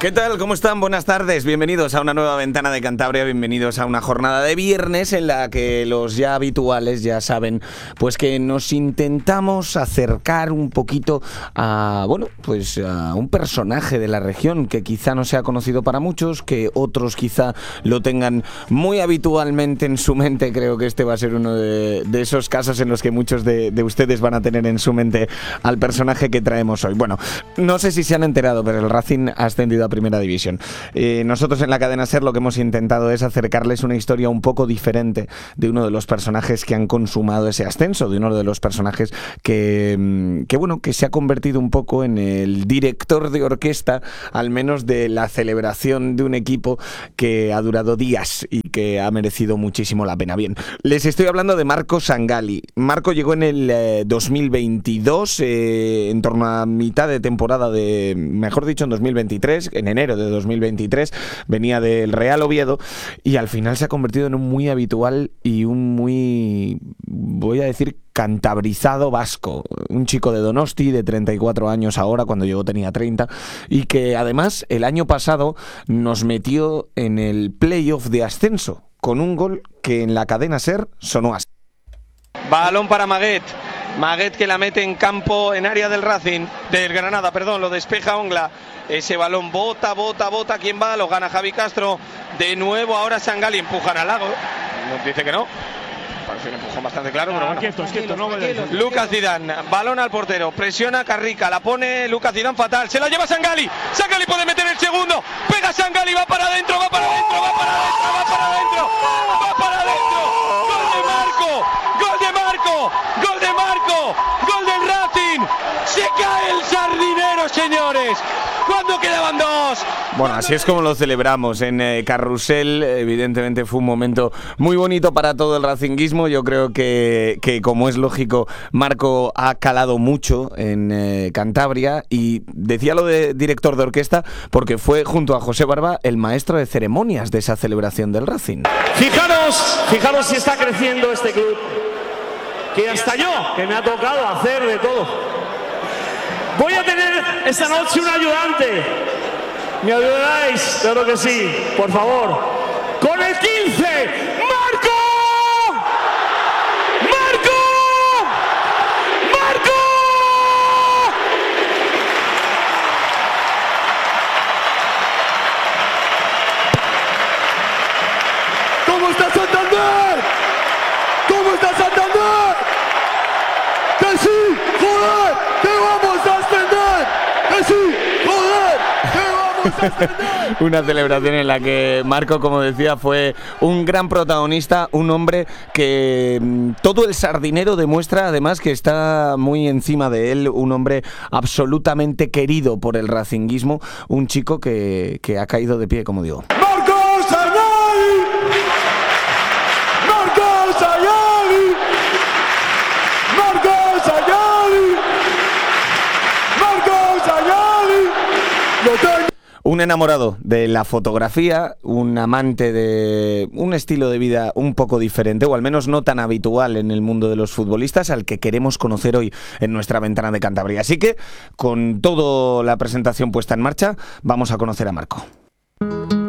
¿Qué tal? ¿Cómo están? Buenas tardes. Bienvenidos a una nueva ventana de Cantabria. Bienvenidos a una jornada de viernes en la que los ya habituales ya saben pues que nos intentamos acercar un poquito a, bueno, pues a un personaje de la región que quizá no sea conocido para muchos, que otros quizá lo tengan muy habitualmente en su mente. Creo que este va a ser uno de esos casos en los que muchos de ustedes van a tener en su mente al personaje que traemos hoy. Bueno, no sé si se han enterado, pero el Racing ha ascendido a Primera División. Nosotros en la cadena SER lo que hemos intentado es acercarles una historia un poco diferente de uno de los personajes que han consumado ese ascenso, de uno de los personajes que se ha convertido un poco en el director de orquesta, al menos de la celebración de un equipo que ha durado días y que ha merecido muchísimo la pena. Bien, les estoy hablando de Marco Sangalli. Marco llegó en el 2022, en torno a mitad de temporada mejor dicho, en 2023, en enero de 2023, venía del Real Oviedo y al final se ha convertido en un muy habitual y un muy, voy a decir, cantabrizado vasco. Un chico de Donosti, de 34 años ahora, cuando llegó tenía 30, y que además el año pasado nos metió en el playoff de ascenso con un gol que en la cadena SER sonó así. Balón para Maguet. Maguet que la mete en campo, en área del Racing, del Granada, perdón, lo despeja Ongla. Ese balón bota. ¿Quién va? Lo gana Javi Castro. De nuevo ahora Sangalli, empujan al Lago. Nos dice que no. Parece un empujón bastante claro, pero bueno. Quieto, no Lucas Zidane, balón al portero, presiona Carrica, la pone Lucas Zidane fatal, se la lleva Sangalli. Sangalli puede meter el segundo. Pega Sangalli, va para adentro. Gol de Marco, gol del Racing. Se cae el sardinero, señores, cuando quedaban dos. Bueno, así es como lo celebramos en Carrusel. Evidentemente fue un momento muy bonito para todo el racinguismo. Yo creo que como es lógico, Marco ha calado mucho en Cantabria, y decía lo de director de orquesta porque fue junto a José Barba el maestro de ceremonias de esa celebración del Racing. Fijaros si está creciendo este club, que hasta yo, que me ha tocado hacer de todo. Voy a tener esta noche un ayudante. ¿Me ayudáis? Claro que sí, por favor. Con el 15, ¡Marco! ¿Cómo está Santander? ¡Que sí, joder! ¡Que vamos a ascender! ¡Que sí, joder! ¡Que vamos a ascender! Una celebración en la que Marco, como decía, fue un gran protagonista, un hombre que todo el sardinero demuestra además que está muy encima de él, un hombre absolutamente querido por el racinguismo, un chico que ha caído de pie, como digo. ¡Marco Sangalli! ¡Marco Sangalli! ¡Marco Sangalli! ¡Marco Sangalli! ¡Lo tengo! Un enamorado de la fotografía, un amante de un estilo de vida un poco diferente, o al menos no tan habitual en el mundo de los futbolistas, al que queremos conocer hoy en nuestra ventana de Cantabria. Así que, con toda la presentación puesta en marcha, vamos a conocer a Marco.